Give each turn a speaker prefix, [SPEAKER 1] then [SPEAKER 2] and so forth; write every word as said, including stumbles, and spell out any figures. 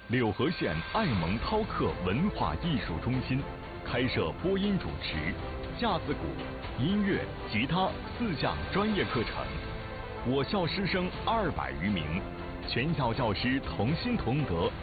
[SPEAKER 1] 柳河县爱蒙涛客文化艺术中心开设播音主持、架子鼓、音乐、吉他四项专业课程。我校师生二百余名，全校教师同心同德，